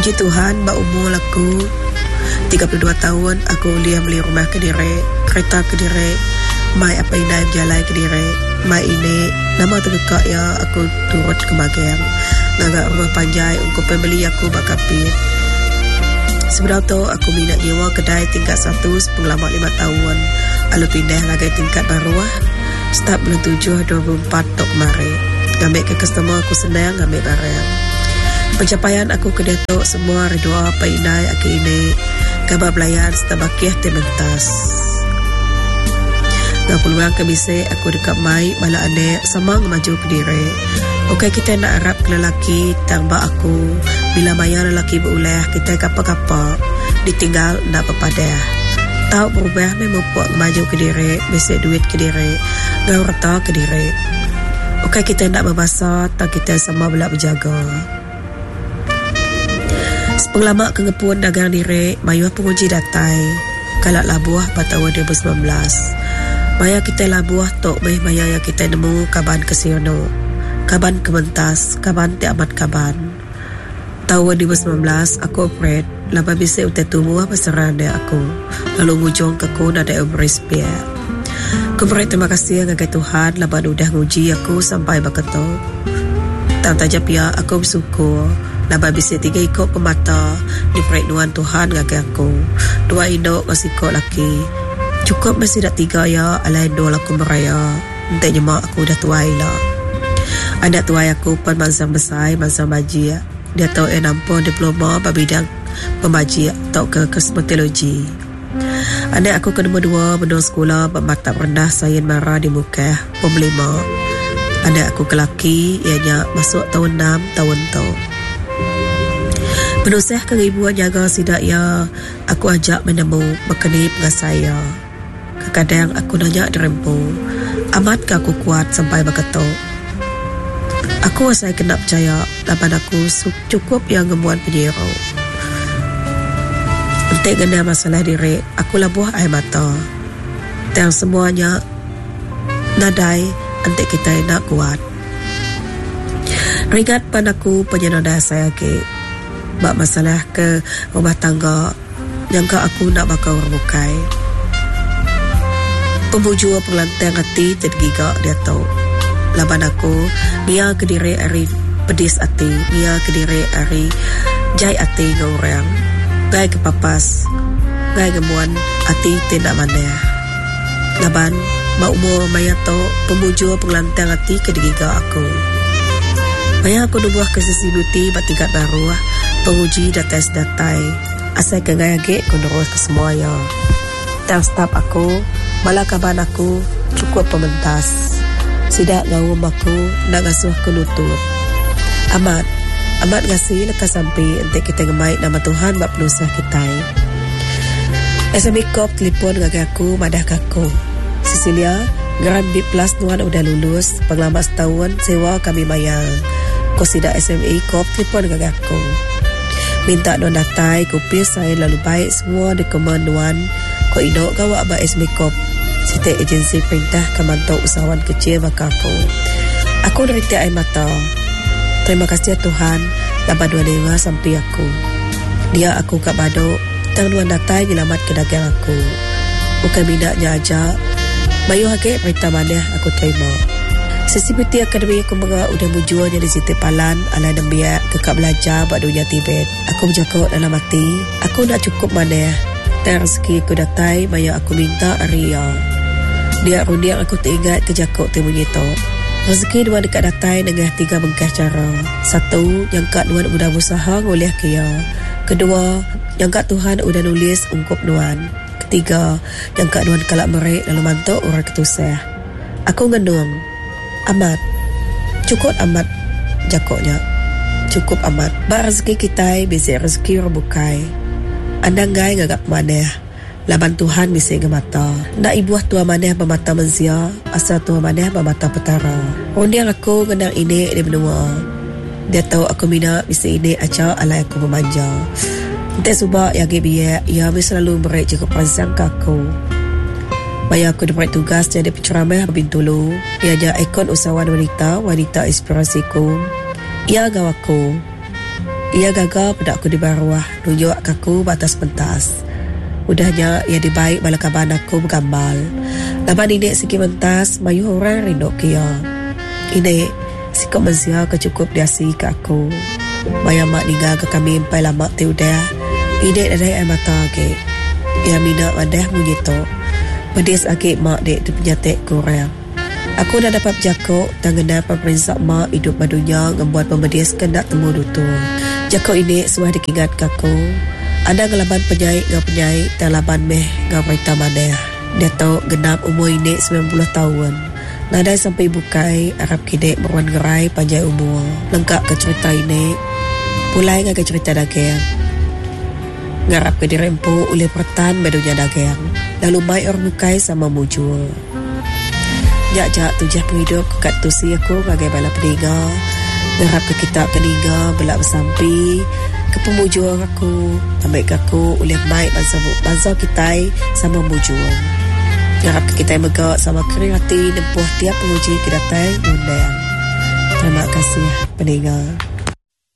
Puji Tuhan, umur aku 32 tahun. Aku boleh beli rumah Kediri, kereta Kediri, mai apa inai berjalan Kediri, mai ini nama terdekat ya aku turut ke bagian ngagak rumah panjai untuk pembeli aku bakapit. Sebenarnya tu aku minat nyewa kedai tingkat 1 sepengalaman 5 tahun. Lalu pindah lagi tingkat baru start bulan 7 2004 tok mari. Ngambil ke customer aku senang ngambil barang. Pencapaian aku ke Datuk semua redua apa inai aku ini kabar pelayan setabakiah tementas. Gak peluang ke bisik aku dekat mai malah anek sama maju ke diri. Okey kita nak harap ke lelaki tambah aku bila maya lelaki berulah kita kapa-kapa ditinggal nak berpadah. Tahu berubah memang buat maju ke diri, bisik duit ke diri, gak rata ke diri. Okey kita nak berbasar tak kita sama belak berjaga. Sepengalaman kengepun dagang diri mayuh penguji datai kalak labuah pada tahun 2019. Maya kita labuah tok maya yang kita nemu kaban kesiono, kaban kementas, kaban ti amat kaban. Tahun 2019 aku operate laba bisa utai tumbuh pasaran dia aku. Lalu ngujung ke ku ada obris pia. Aku beri terima kasih ngagai Tuhan laba udah nguji aku sampai baketo. Tang taja pia aku bersyukur laba bisa 3 ikut pemata di periknuan Tuhan ngagai aku. 2 indok masih ikut laki. Cukup masih dah 3 ya alai 2 laku meraya. Entah nyemak aku dah tuai lah. Anak tuai aku pun mansang besar, mansang baji. Dia tahu nampak diploma bidang pembaji atau ke kosmetologi. Anak aku ke nombor 2 benda sekolah bermata rendah sains marah di muka pom 5. Anak aku ke laki ianya masuk tahun 6 tahun tu. Penusah keribuan jaga sidak ya aku ajak menemu berkenip dengan saya. Kadang aku nanya derempu, amatkah aku kuat sampai berketuk? Aku rasa kena percaya, lapan aku cukup yang ngemuan penjero. Untuk kena masalah diri, aku labuh air mata. Dan semuanya nadai untuk kita nak kuat. Ringat pan aku penyenada saya ke, bak masalah ke rumah tangga yang ke aku nak bakal berbukai. Pembujur perlantang hati tergigak dia tahu. Laban aku, Mia ke diri hari pedis hati, Mia ke diri hari jai hati ngorang. Gai ke papas, gai gemuan hati tidak mana. Laban, mak umur maya to pembujur perlantang hati tergigak aku. Maya aku nubuh ke sisi beauty batikat baru, penguji datai datai. Asal ke gaya ge kunurus ke semua ya. Tang stop aku, malah kaban aku cukup pementas. Sidak ngawum aku nak ngasuh ke lutut. Amat ngasih lekas sampai untuk kita ngemai nama Tuhan bak penusah kita. SME Corp telefon ngagak aku madah kaku. Cecilia, Grand B Plus nuan udah lulus, pengalaman setahun sewa kami bayar. Kau sidak SME Corp telefon ngagak aku. Minta nuan datai, kopis saya lalu baik semua dokumen nuan. Kau indok gawak ba SME Corp. Setiap agensi perintah kemantau usahawan kecil baka aku. Aku dari tiap air mata. Terima kasih Tuhan dapat 25 sampai aku. Dia aku kat baduk. Tang nuan datai nyelamat ke dagang aku. Bukan minatnya aja. Bayu hake perintah mana aku terima. Sesi putih akademi aku menga udah mujur jadi Siti Palan ala nembiak kekak belajar buat dunia Tibet. Aku berjakut dalam hati. Aku nak cukup mana. Dan rezeki aku datai maya aku minta Arya. Dia rundiang aku teringat kejakuk temunya tu. Rezeki dua dekat datai dengan 3 bengkah cara. 1, yang kat nuan udah berusaha ngoleh kia. Kedua, yang kat Tuhan udah nulis ungkup nuan. Ketiga, yang kat nuan kalak merik lalu mantuk orang ketusah. Aku ngendung. Amat. Cukup amat jakuknya. Cukup amat. Bak rezeki kita bisa rezeki rebukai. Andang gai ngagap maneh. Laban Tuhan bisa ngemata. Nak ibuah tua maneh bermata menzia, asal tua maneh bermata petara. Ondiang aku ngendang ini dia benua. Dia tahu aku minat bisa ini aca alai aku memanja. Entah subak yang biak, ia selalu berik cukup peransang ke aku. Maya aku dapat tugas jadi penceramah Bintulu. Ia ada ikon usahawan wanita inspirasiku. Ia gawaku. Ia gagal pada aku di bawah, nunjuk aku batas pentas. Udahnya ia dibaik bala kaban aku bergambal. Laban ini segi mentas, mayu orang rindu kia. Ini sikap mazia kecukup diasi ke aku. Maya mak ninggal ke kami empai lama tu dah. Ini ada yang mata ke. Ia minat wadah munyito. Pedis ake mak dek tu penyatek kurang. Aku dah dapat jakok tangan pemerintah mak hidup badunya membuat pembedis kendak temu dutur. Jakok ini suah dikingat kaku. Ada ngelaban penyaik dan laban meh ngau berita maneh. Dia tahu genap umur ini 90 tahun. Nadai sampai bukai Arab kidek berwan gerai panjai umur. Lengkap ke cerita ini. Pulai ngak ke cerita dagang. Ngarap ke dirempu oleh pertan badunya dagang. Lalu mai orang bukai sama mujur. Jak tujah penghidup kat tusi aku bagai bala peninggal. Ngarap ke kitab peninggal belak bersampi ke pemujur aku. Ambil aku oleh baik bansa kita sama mujur. Ngarap ke kita megak sama kering hati nempuh tiap penguji kedatai undang. Terima kasih peninggal.